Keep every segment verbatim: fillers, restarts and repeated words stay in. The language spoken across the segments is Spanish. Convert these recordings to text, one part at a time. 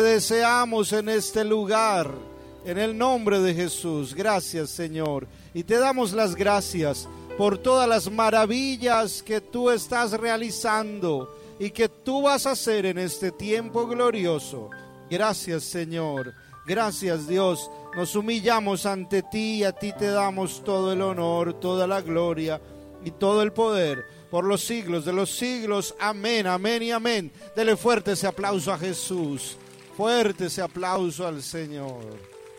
Deseamos en este lugar, en el nombre de Jesús. Gracias, Señor, y te damos las gracias por todas las maravillas que tú estás realizando y que tú vas a hacer en este tiempo glorioso. Gracias, Señor. Gracias, Dios. Nos humillamos ante ti y a ti te damos todo el honor, toda la gloria y todo el poder por los siglos de los siglos. Amén, amén y amén. Dele fuerte ese aplauso a Jesús. Fuerte ese aplauso al Señor.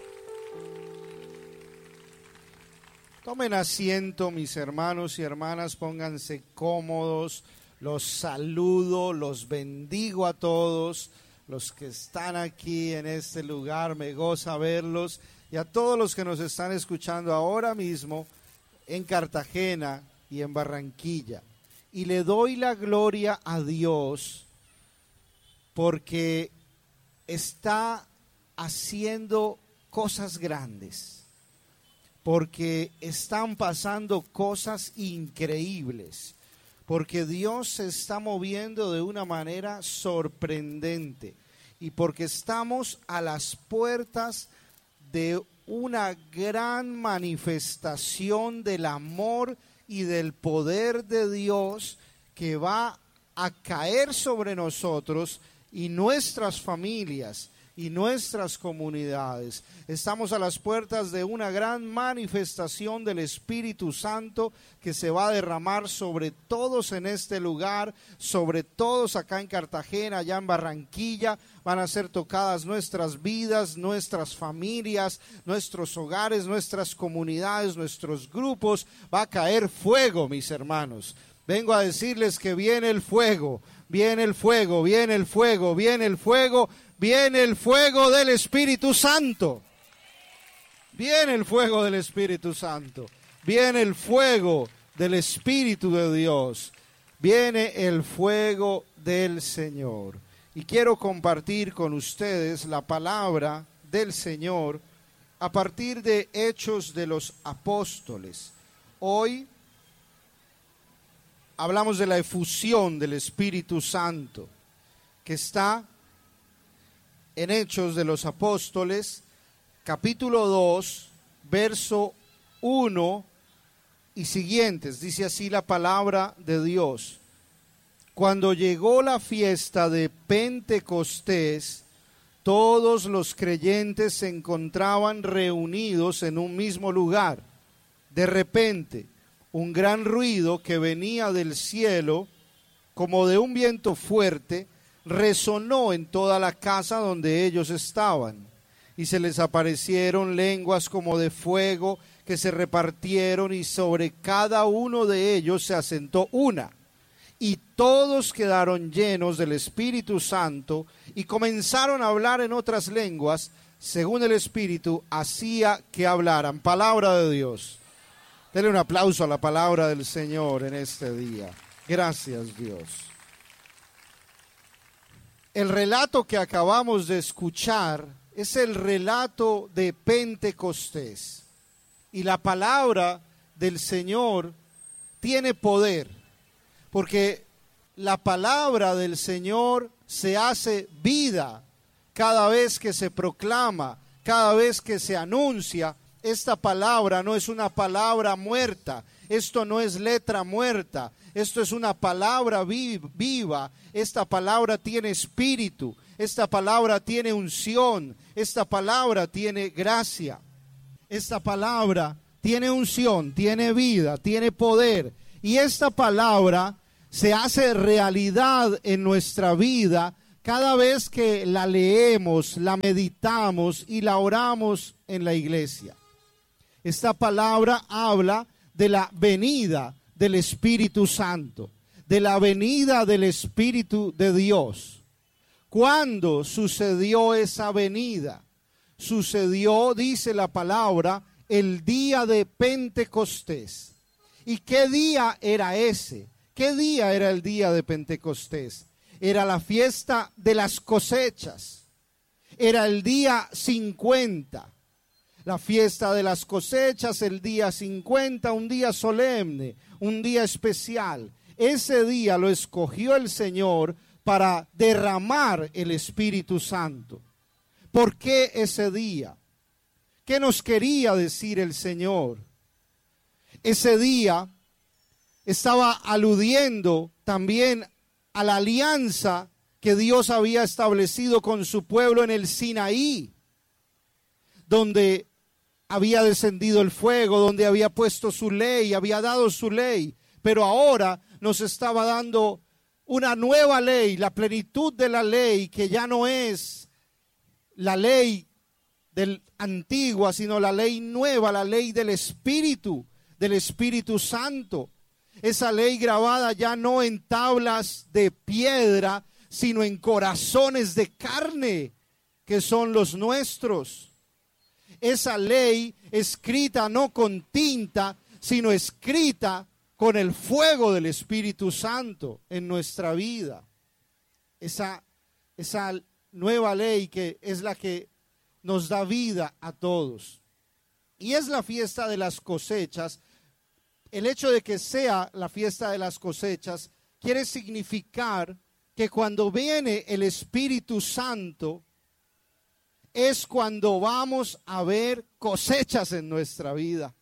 Tomen asiento, mis hermanos y hermanas, pónganse cómodos. Los saludo, los bendigo a todos los que están aquí en este lugar. Me goza verlos, y a todos los que nos están escuchando ahora mismo en Cartagena y en Barranquilla. Y le doy la gloria a Dios porque está haciendo cosas grandes, porque están pasando cosas increíbles, porque Dios se está moviendo de una manera sorprendente y porque estamos a las puertas de una gran manifestación del amor y del poder de Dios que va a caer sobre nosotros y nuestras familias y nuestras comunidades. Estamos a las puertas de una gran manifestación del Espíritu Santo que se va a derramar sobre todos en este lugar, sobre todos acá en Cartagena, allá en Barranquilla. Van a ser tocadas nuestras vidas, nuestras familias, nuestros hogares, nuestras comunidades, nuestros grupos. Va a caer fuego, mis hermanos. Vengo a decirles que viene el fuego, viene el fuego, viene el fuego, viene el fuego, viene el fuego del Espíritu Santo. Viene el fuego del Espíritu Santo. Viene el fuego del Espíritu de Dios. Viene el fuego del Señor. Y quiero compartir con ustedes la palabra del Señor a partir de Hechos de los Apóstoles. Hoy hablamos de la efusión del Espíritu Santo que está en Hechos de los Apóstoles, capítulo dos, verso uno y siguientes. Dice así la palabra de Dios: cuando llegó la fiesta de Pentecostés, todos los creyentes se encontraban reunidos en un mismo lugar. De repente, un gran ruido que venía del cielo, como de un viento fuerte, resonó en toda la casa donde ellos estaban, y se les aparecieron lenguas como de fuego que se repartieron, y sobre cada uno de ellos se asentó una. Y todos quedaron llenos del Espíritu Santo y comenzaron a hablar en otras lenguas, según el Espíritu hacía que hablaran. Palabra de Dios. Denle un aplauso a la palabra del Señor en este día. Gracias, Dios. El relato que acabamos de escuchar es el relato de Pentecostés. Y la palabra del Señor tiene poder, porque la palabra del Señor se hace vida cada vez que se proclama, cada vez que se anuncia. Esta palabra no es una palabra muerta, esto no es letra muerta, esto es una palabra viva, esta palabra tiene espíritu, esta palabra tiene unción, esta palabra tiene gracia, esta palabra tiene unción, tiene vida, tiene poder, y esta palabra se hace realidad en nuestra vida cada vez que la leemos, la meditamos y la oramos en la iglesia. Esta palabra habla de la venida del Espíritu Santo, de la venida del Espíritu de Dios. ¿Cuándo sucedió esa venida? Sucedió, dice la palabra, el día de Pentecostés. ¿Y qué día era ese? ¿Qué día era el día de Pentecostés? Era la fiesta de las cosechas. Era el día cincuenta. La fiesta de las cosechas, el día cincuenta, un día solemne, un día especial. Ese día lo escogió el Señor para derramar el Espíritu Santo. ¿Por qué ese día? ¿Qué nos quería decir el Señor? Ese día estaba aludiendo también a la alianza que Dios había establecido con su pueblo en el Sinaí, donde había descendido el fuego, donde había puesto su ley, había dado su ley, pero ahora nos estaba dando una nueva ley, la plenitud de la ley, que ya no es la ley del antigua, sino la ley nueva, la ley del Espíritu, del Espíritu Santo. Esa ley grabada ya no en tablas de piedra, sino en corazones de carne, que son los nuestros. Esa ley escrita no con tinta, sino escrita con el fuego del Espíritu Santo en nuestra vida. Esa, esa nueva ley que es la que nos da vida a todos. Y es la fiesta de las cosechas. El hecho de que sea la fiesta de las cosechas quiere significar que cuando viene el Espíritu Santo es cuando vamos a ver cosechas en nuestra vida.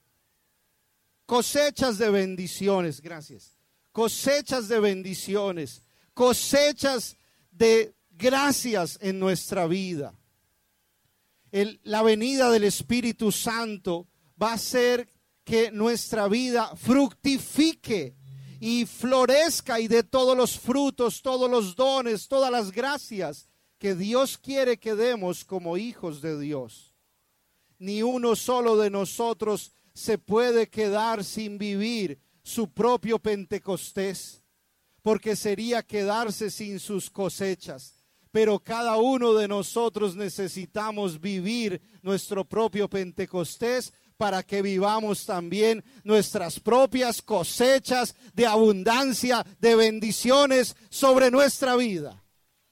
Cosechas de bendiciones, gracias. Cosechas de bendiciones, cosechas de gracias en nuestra vida. El, la venida del Espíritu Santo va a hacer que nuestra vida fructifique y florezca y dé todos los frutos, todos los dones, todas las gracias que Dios quiere que demos como hijos de Dios. Ni uno solo de nosotros se puede quedar sin vivir su propio Pentecostés, porque sería quedarse sin sus cosechas. Pero cada uno de nosotros necesitamos vivir nuestro propio Pentecostés para que vivamos también nuestras propias cosechas de abundancia, de bendiciones sobre nuestra vida.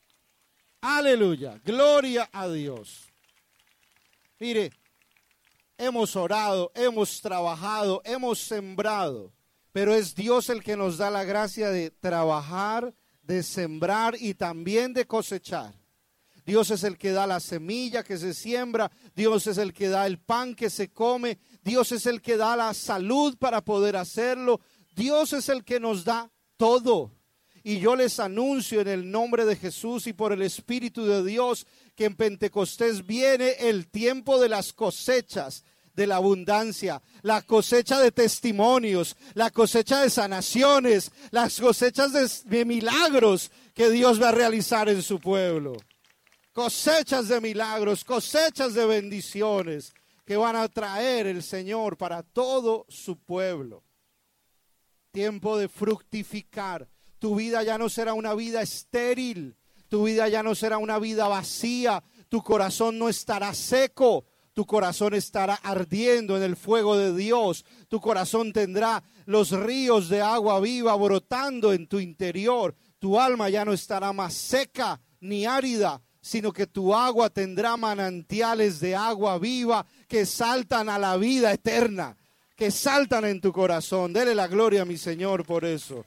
Aleluya, gloria a Dios. Mire, hemos orado, hemos trabajado, hemos sembrado, pero es Dios el que nos da la gracia de trabajar, de sembrar y también de cosechar. Dios es el que da la semilla que se siembra, Dios es el que da el pan que se come, Dios es el que da la salud para poder hacerlo, Dios es el que nos da todo. Y yo les anuncio en el nombre de Jesús y por el Espíritu de Dios que en Pentecostés viene el tiempo de las cosechas, de la abundancia, la cosecha de testimonios, la cosecha de sanaciones, las cosechas de, de milagros que Dios va a realizar en su pueblo. Cosechas de milagros, cosechas de bendiciones que van a traer el Señor para todo su pueblo. Tiempo de fructificar. Tu vida ya no será una vida estéril, tu vida ya no será una vida vacía, tu corazón no estará seco, tu corazón estará ardiendo en el fuego de Dios, tu corazón tendrá los ríos de agua viva brotando en tu interior, tu alma ya no estará más seca ni árida, sino que tu agua tendrá manantiales de agua viva que saltan a la vida eterna, que saltan en tu corazón. Dele la gloria a mi Señor por eso.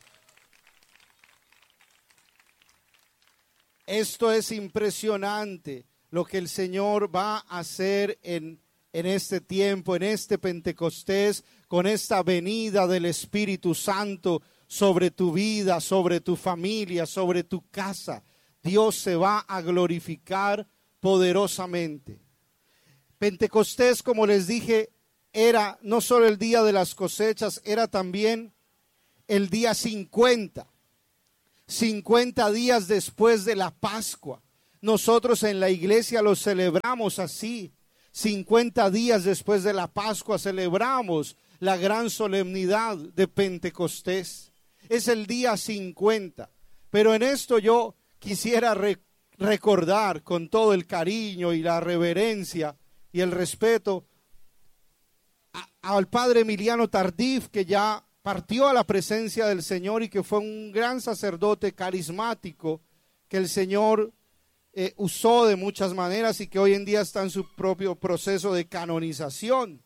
Esto es impresionante, lo que el Señor va a hacer en, en este tiempo, en este Pentecostés, con esta venida del Espíritu Santo sobre tu vida, sobre tu familia, sobre tu casa. Dios se va a glorificar poderosamente. Pentecostés, como les dije, era no solo el día de las cosechas, era también el día cincuenta. cincuenta días después de la Pascua. Nosotros en la iglesia lo celebramos así. cincuenta días después de la Pascua celebramos la gran solemnidad de Pentecostés. Es el día cincuenta. Pero en esto yo quisiera re- recordar con todo el cariño y la reverencia y el respeto a, al padre Emiliano Tardif, que ya partió a la presencia del Señor y que fue un gran sacerdote carismático que el Señor eh, usó de muchas maneras y que hoy en día está en su propio proceso de canonización.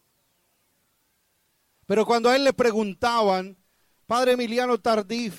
Pero cuando a él le preguntaban, padre Emiliano Tardif,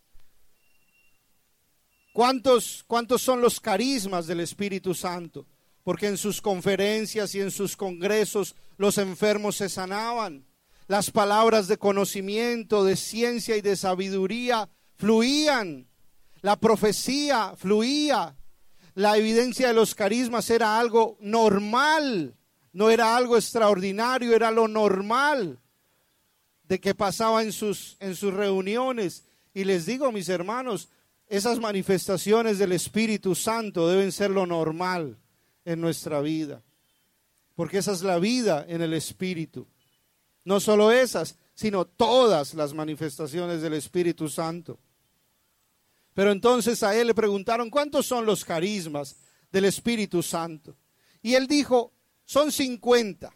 ¿cuántos, cuántos son los carismas del Espíritu Santo? porque en sus conferencias y en sus congresos los enfermos se sanaban. Las palabras de conocimiento, de ciencia y de sabiduría fluían. La profecía fluía. La evidencia de los carismas era algo normal, no era algo extraordinario, era lo normal de que pasaba en sus, en sus reuniones. Y les digo, mis hermanos, esas manifestaciones del Espíritu Santo deben ser lo normal en nuestra vida, porque esa es la vida en el Espíritu. No solo esas, sino todas las manifestaciones del Espíritu Santo. Pero entonces a él le preguntaron, ¿cuántos son los carismas del Espíritu Santo? Y él dijo, son cincuenta.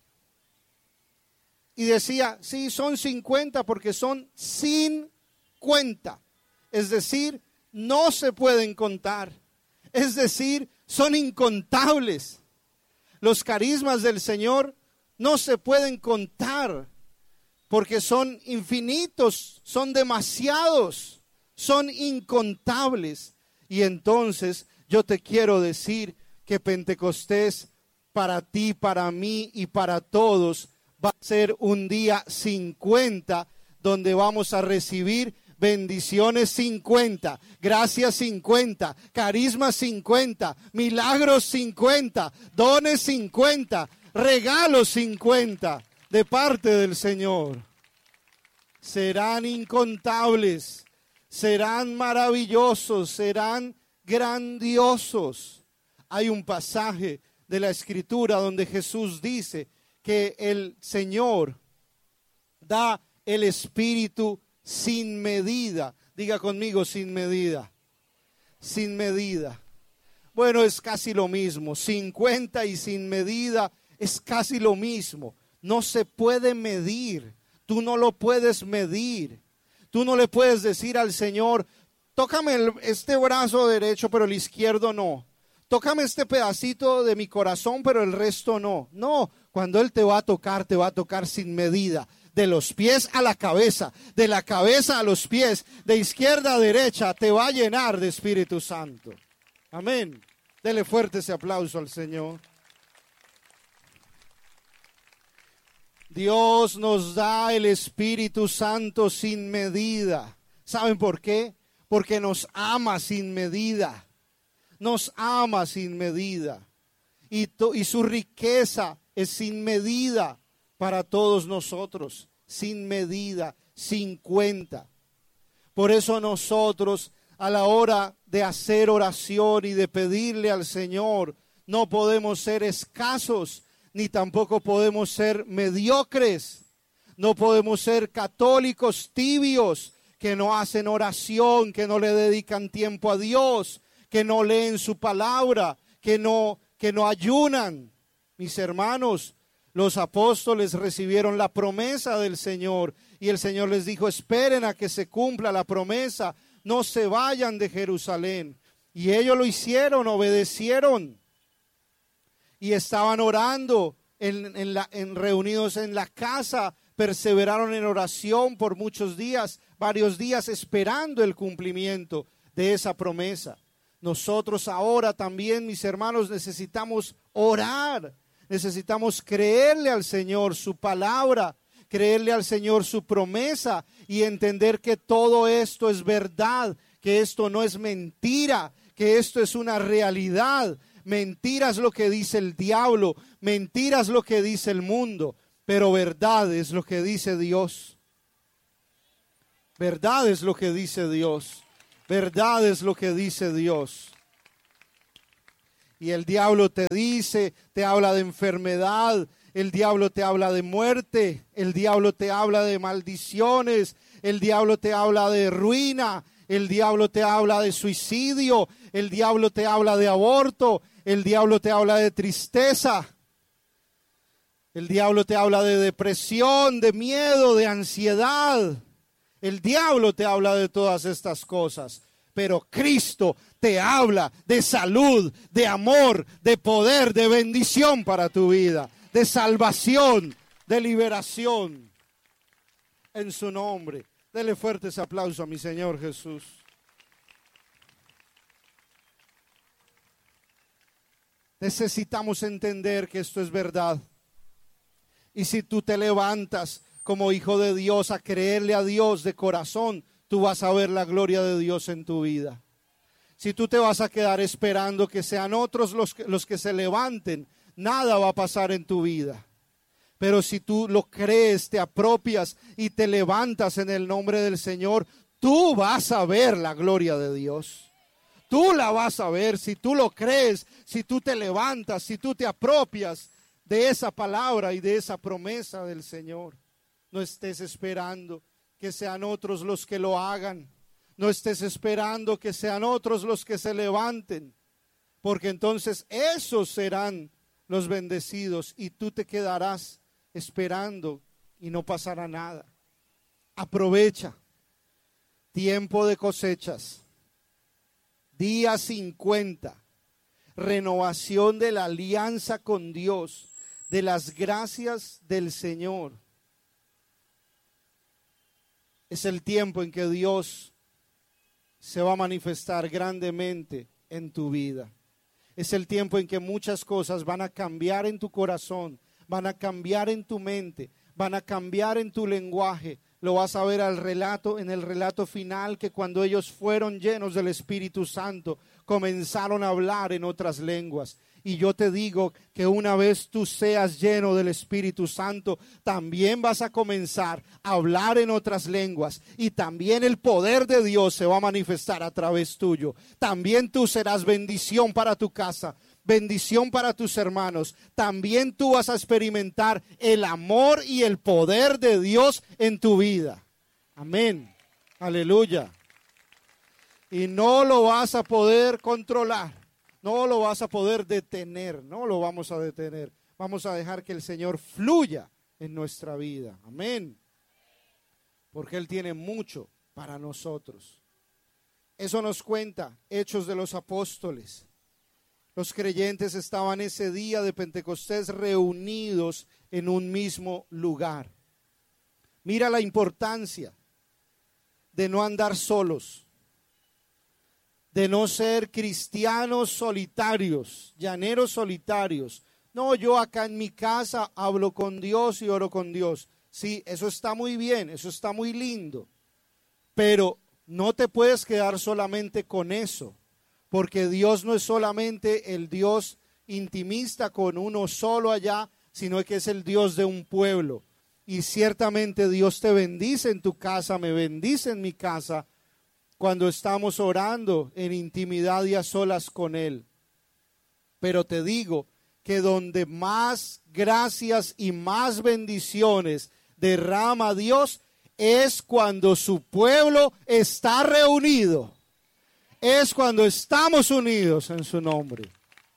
Y decía, sí, son cincuenta porque son sin cuenta. Es decir, no se pueden contar. Es decir, son incontables. Los carismas del Señor no se pueden contar porque son infinitos, son demasiados, son incontables. Y entonces yo te quiero decir que Pentecostés para ti, para mí y para todos va a ser un día cincuenta donde vamos a recibir bendiciones cincuenta, gracias cincuenta, carismas cincuenta, milagros cincuenta, dones cincuenta, regalos cincuenta de parte del Señor. Serán incontables, serán maravillosos, serán grandiosos. Hay un pasaje de la Escritura donde Jesús dice que el Señor da el Espíritu sin medida. Diga conmigo, sin medida. Sin medida. Bueno, es casi lo mismo. cincuenta y sin medida es casi lo mismo. No se puede medir. Tú no lo puedes medir. Tú no le puedes decir al Señor, tócame el, este brazo derecho, pero el izquierdo no. Tócame este pedacito de mi corazón, pero el resto no. No, cuando Él te va a tocar, te va a tocar sin medida. De los pies a la cabeza, de la cabeza a los pies, de izquierda a derecha, te va a llenar de Espíritu Santo. Amén. Dele fuerte ese aplauso al Señor. Dios nos da el Espíritu Santo sin medida. ¿Saben por qué? Porque nos ama sin medida. Nos ama sin medida. Y, to, y su riqueza es sin medida para todos nosotros. Sin medida, sin cuenta. Por eso nosotros a la hora de hacer oración y de pedirle al Señor, no podemos ser escasos, ni tampoco podemos ser mediocres. No podemos ser católicos tibios que no hacen oración, que no le dedican tiempo a Dios, que no leen su palabra, que no, que no ayunan. Mis hermanos, los apóstoles recibieron la promesa del Señor y el Señor les dijo, esperen a que se cumpla la promesa, no se vayan de Jerusalén. Y ellos lo hicieron, obedecieron y estaban orando en, en la, en, reunidos en la casa, perseveraron en oración por muchos días, varios días esperando el cumplimiento de esa promesa. Nosotros ahora también, mis hermanos, necesitamos orar. Necesitamos creerle al Señor su palabra, creerle al Señor su promesa y entender que todo esto es verdad, que esto no es mentira, que esto es una realidad. Mentira es lo que dice el diablo, mentira es lo que dice el mundo, pero verdad es lo que dice Dios. Verdad es lo que dice Dios. Verdad es lo que dice Dios. Y el diablo te dice, te habla de enfermedad, el diablo te habla de muerte, el diablo te habla de maldiciones, el diablo te habla de ruina, el diablo te habla de suicidio, el diablo te habla de aborto, el diablo te habla de tristeza, el diablo te habla de depresión, de miedo, de ansiedad. El diablo te habla de todas estas cosas. Pero Cristo te habla de salud, de amor, de poder, de bendición para tu vida, de salvación, de liberación. En su nombre, dele fuertes aplausos a mi Señor Jesús. Necesitamos entender que esto es verdad. Y si tú te levantas como hijo de Dios a creerle a Dios de corazón, tú vas a ver la gloria de Dios en tu vida. Si tú te vas a quedar esperando que sean otros los que, los que se levanten, nada va a pasar en tu vida. Pero si tú lo crees, te apropias y te levantas en el nombre del Señor, tú vas a ver la gloria de Dios. Tú la vas a ver si tú lo crees, si tú te levantas, si tú te apropias de esa palabra y de esa promesa del Señor. No estés esperando que sean otros los que lo hagan. No estés esperando que sean otros los que se levanten, porque entonces esos serán los bendecidos y tú te quedarás esperando y no pasará nada. Aprovecha. Tiempo de cosechas. Día cincuenta, renovación de la alianza con Dios, de las gracias del Señor. Es el tiempo en que Dios se va a manifestar grandemente en tu vida. Es el tiempo en que muchas cosas van a cambiar en tu corazón, van a cambiar en tu mente, van a cambiar en tu lenguaje. Lo vas a ver al relato, en el relato final, que cuando ellos fueron llenos del Espíritu Santo, comenzaron a hablar en otras lenguas. Y yo te digo que una vez tú seas lleno del Espíritu Santo, también vas a comenzar a hablar en otras lenguas. Y también el poder de Dios se va a manifestar a través tuyo. También tú serás bendición para tu casa, bendición para tus hermanos. También tú vas a experimentar el amor y el poder de Dios en tu vida. Amén. Aleluya. Y no lo vas a poder controlar. No lo vas a poder detener. No lo vamos a detener. Vamos a dejar que el Señor fluya en nuestra vida. Amén. Porque Él tiene mucho para nosotros. Eso nos cuenta Hechos de los Apóstoles. Los creyentes estaban ese día de Pentecostés reunidos en un mismo lugar. Mira la importancia de no andar solos, de no ser cristianos solitarios, llaneros solitarios. No, yo acá en mi casa hablo con Dios y oro con Dios. Sí, eso está muy bien, eso está muy lindo, pero no te puedes quedar solamente con eso. Porque Dios no es solamente el Dios intimista con uno solo allá, sino que es el Dios de un pueblo. Y ciertamente Dios te bendice en tu casa, me bendice en mi casa, cuando estamos orando en intimidad y a solas con Él. Pero te digo que donde más gracias y más bendiciones derrama Dios es cuando su pueblo está reunido. Es cuando estamos unidos en su nombre.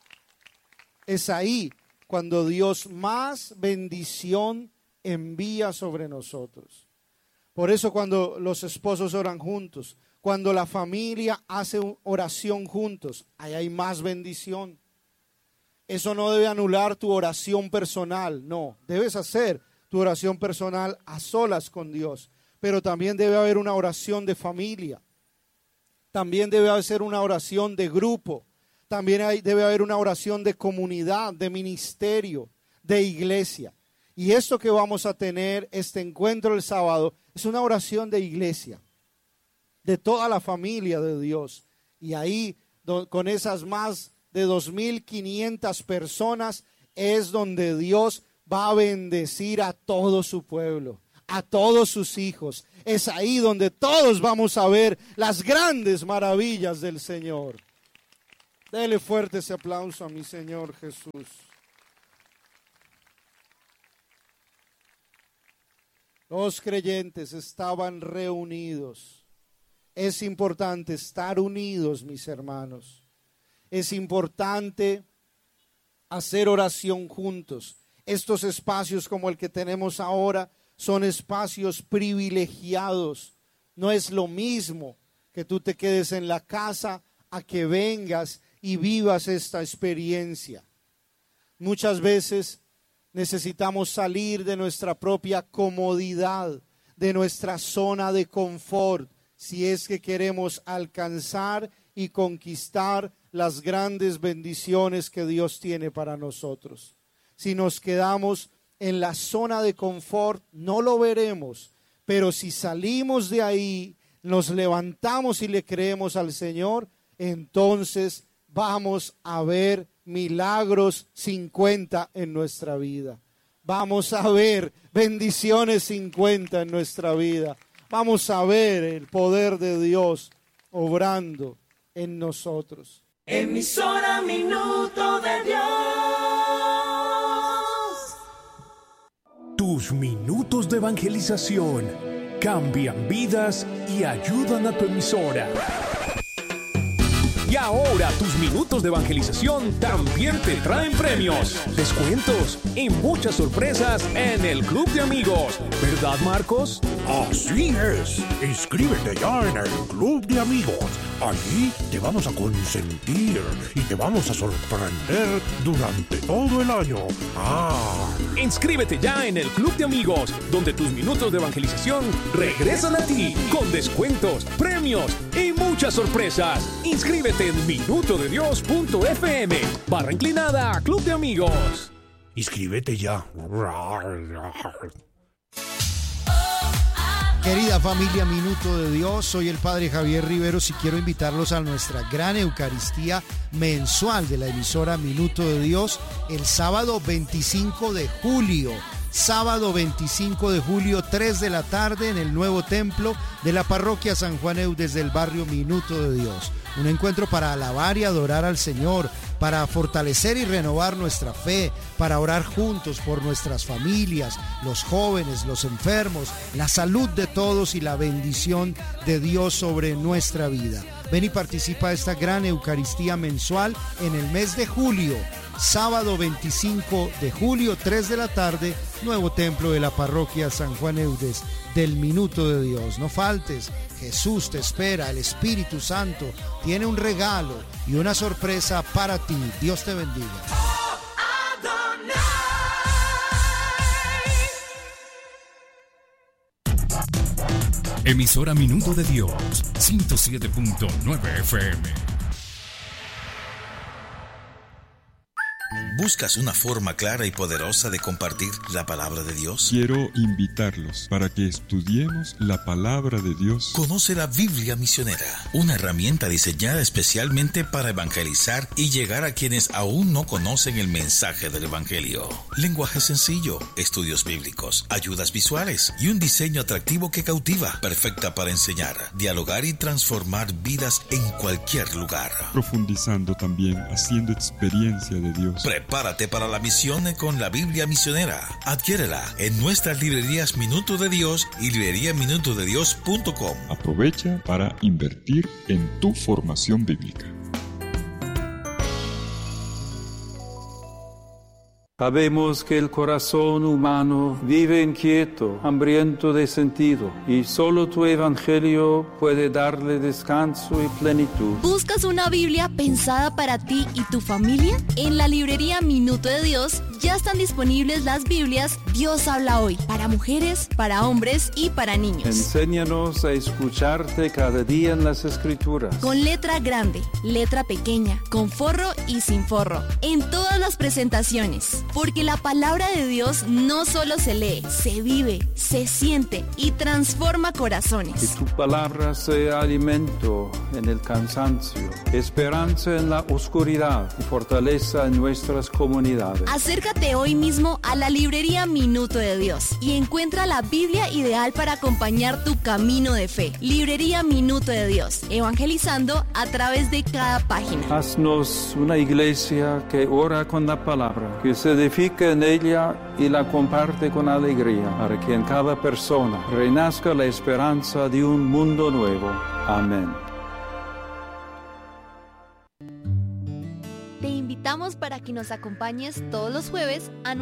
Es ahí cuando Dios más bendición envía sobre nosotros. Por eso cuando los esposos oran juntos, cuando la familia hace oración juntos, ahí hay más bendición. Eso no debe anular tu oración personal, no. Debes hacer tu oración personal a solas con Dios, pero también debe haber una oración de familia. También debe haber una oración de grupo. También hay, debe haber una oración de comunidad, de ministerio, de iglesia. Y esto que vamos a tener, este encuentro el sábado, es una oración de iglesia, de toda la familia de Dios. Y ahí, do, con esas más de dos mil quinientas personas, es donde Dios va a bendecir a todo su pueblo, a todos sus hijos. Es ahí donde todos vamos a ver las grandes maravillas del Señor. Dele fuerte ese aplauso a mi Señor Jesús. Los creyentes estaban reunidos. Es importante estar unidos, mis hermanos. Es importante hacer oración juntos. Estos espacios como el que tenemos ahora son espacios privilegiados. No es lo mismo que tú te quedes en la casa a que vengas y vivas esta experiencia. Muchas veces necesitamos salir de nuestra propia comodidad, de nuestra zona de confort, si es que queremos alcanzar y conquistar las grandes bendiciones que Dios tiene para nosotros. Si nos quedamos en la zona de confort, no lo veremos, pero si salimos de ahí, nos levantamos y le creemos al Señor, entonces vamos a ver milagros cincuenta en nuestra vida. Vamos a ver bendiciones cincuenta en nuestra vida. Vamos a ver el poder de Dios obrando en nosotros. Emisora Minuto de Dios. Tus minutos de evangelización cambian vidas y ayudan a tu emisora. Y ahora tus minutos de evangelización también te traen premios, descuentos y muchas sorpresas en el Club de Amigos. ¿Verdad, Marcos? Así es. Inscríbete ya en el Club de Amigos. Allí te vamos a consentir y te vamos a sorprender durante todo el año. Ah. Inscríbete ya en el Club de Amigos, donde tus minutos de evangelización regresan a ti con descuentos, premios y muchas sorpresas. Inscríbete en minuto de dios punto f m barra inclinada Club de Amigos. Inscríbete ya. Querida familia Minuto de Dios, soy el Padre Javier Riveros y quiero invitarlos a nuestra gran Eucaristía mensual de la emisora Minuto de Dios el sábado veinticinco de julio. Sábado veinticinco de julio, tres de la tarde en el nuevo templo de la parroquia San Juan Eudes del barrio Minuto de Dios. Un encuentro para alabar y adorar al Señor, para fortalecer y renovar nuestra fe, para orar juntos por nuestras familias, los jóvenes, los enfermos, la salud de todos y la bendición de Dios sobre nuestra vida. Ven y participa de esta gran Eucaristía mensual en el mes de julio. Sábado veinticinco de julio, tres de la tarde, nuevo templo de la parroquia San Juan Eudes del Minuto de Dios. No faltes, Jesús te espera, el Espíritu Santo tiene un regalo y una sorpresa para ti. Dios te bendiga. Emisora Minuto de Dios, ciento siete punto nueve F M. ¿Buscas una forma clara y poderosa de compartir la palabra de Dios? Quiero invitarlos para que estudiemos la palabra de Dios. Conoce la Biblia Misionera, una herramienta diseñada especialmente para evangelizar y llegar a quienes aún no conocen el mensaje del Evangelio. Lenguaje sencillo, estudios bíblicos, ayudas visuales y un diseño atractivo que cautiva, perfecta para enseñar, dialogar y transformar vidas en cualquier lugar. Profundizando también, haciendo experiencia de Dios. Prepárate para la misión con la Biblia Misionera. Adquiérela en nuestras librerías Minuto de Dios y librería minuto de dios punto com. Aprovecha para invertir en tu formación bíblica. Sabemos que el corazón humano vive inquieto, hambriento de sentido, y solo tu evangelio puede darle descanso y plenitud. ¿Buscas una Biblia pensada para ti y tu familia? En la librería Minuto de Dios ya están disponibles las Biblias Dios habla hoy, para mujeres, para hombres y para niños. Enséñanos a escucharte cada día en las Escrituras. Con letra grande, letra pequeña, con forro y sin forro, en todas las presentaciones. Porque la palabra de Dios no solo se lee, se vive, se siente y transforma corazones. Que tu palabra sea alimento en el cansancio, esperanza en la oscuridad y fortaleza en nuestras comunidades. Acércate hoy mismo a la librería Minuto de Dios y encuentra la Biblia ideal para acompañar tu camino de fe. Librería Minuto de Dios, evangelizando a través de cada página. Haznos una iglesia que ora con la palabra, que se edifica en ella y la comparte con alegría, para que en cada persona renazca la esperanza de un mundo nuevo. Amén. Te invitamos para que nos acompañes todos los jueves a